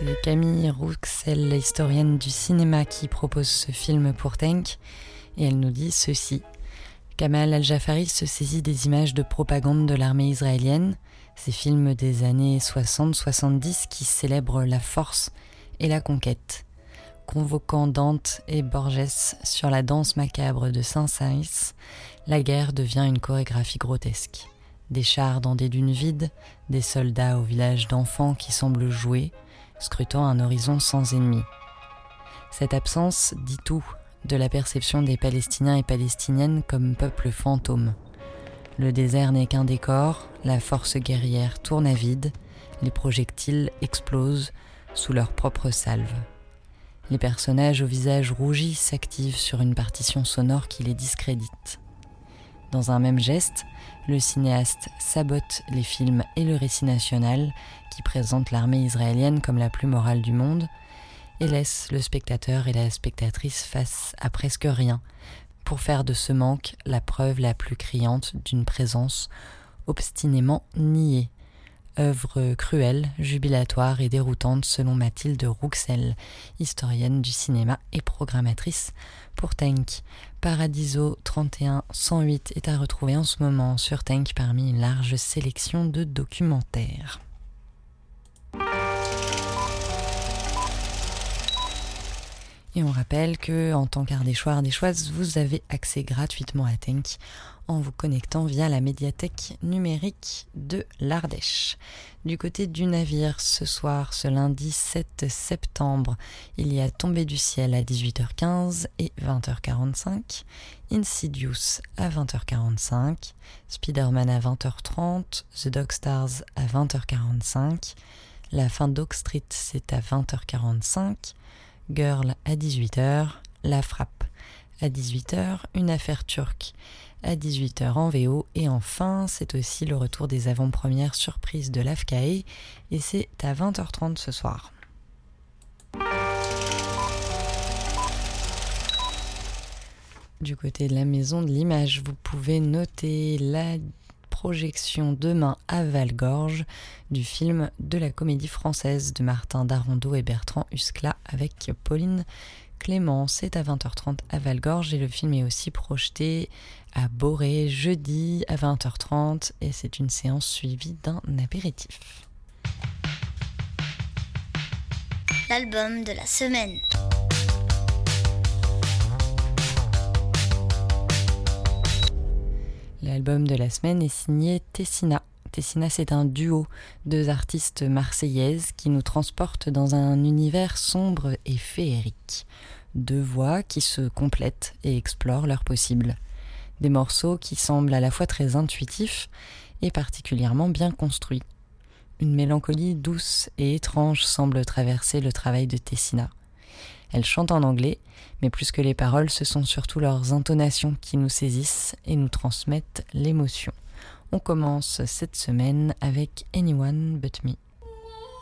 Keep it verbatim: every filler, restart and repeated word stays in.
C'est Camille Rouxel, historienne du cinéma, qui propose ce film pour Tenk, et elle nous dit ceci. Kamal Al-Jafari se saisit des images de propagande de l'armée israélienne, ces films des années soixante soixante-dix qui célèbrent la force et la conquête. Convoquant Dante et Borges sur la danse macabre de Saint-Saëns, la guerre devient une chorégraphie grotesque. Des chars dans des dunes vides, des soldats au village d'enfants qui semblent jouer, scrutant un horizon sans ennemis. Cette absence dit tout de la perception des Palestiniens et Palestiniennes comme peuple fantôme. Le désert n'est qu'un décor, la force guerrière tourne à vide, les projectiles explosent sous leur propre salve. Les personnages au visage rougi s'activent sur une partition sonore qui les discrédite. Dans un même geste, le cinéaste sabote les films et le récit national qui présentent l'armée israélienne comme la plus morale du monde et laisse le spectateur et la spectatrice face à presque rien pour faire de ce manque la preuve la plus criante d'une présence obstinément niée. Œuvre cruelle, jubilatoire et déroutante selon Mathilde Rouxel, historienne du cinéma et programmatrice pour Tenk. Paradiso trente et un cent huit est à retrouver en ce moment sur Tenk parmi une large sélection de documentaires. Et on rappelle que, en tant qu'Ardéchois, Ardéchoise, vous avez accès gratuitement à Tenk en vous connectant via la médiathèque numérique de l'Ardèche. Du côté du navire, ce soir, ce lundi sept septembre, il y a Tombé du ciel à dix-huit heures quinze et vingt heures quarante-cinq, Insidious à vingt heures quarante-cinq, Spider-Man à vingt heures trente, The Dog Stars à vingt heures quarante-cinq, La fin d'Oak Street, c'est à vingt heures quarante-cinq, Girl à dix-huit heures, La Frappe à dix-huit heures, Une affaire turque à dix-huit heures en V O, et enfin c'est aussi le retour des avant-premières surprises de l'A F K E et c'est à vingt heures trente ce soir. Du côté de la Maison de l'Image, vous pouvez noter la projection demain à Val-Gorge du film de la Comédie Française de Martin Darondeau et Bertrand Huskla avec Pauline Clément. C'est à vingt heures trente à Val-Gorge et le film est aussi projeté à Boré jeudi à vingt heures trente et c'est une séance suivie d'un apéritif. L'album de la semaine. L'album de la semaine est signé Tessina. Tessina, c'est un duo, deux artistes marseillaises qui nous transportent dans un univers sombre et féerique. Deux voix qui se complètent et explorent leurs possibles. Des morceaux qui semblent à la fois très intuitifs et particulièrement bien construits. Une mélancolie douce et étrange semble traverser le travail de Tessina. Elle chante en anglais, mais plus que les paroles, ce sont surtout leurs intonations qui nous saisissent et nous transmettent l'émotion. On commence cette semaine avec Anyone But Me.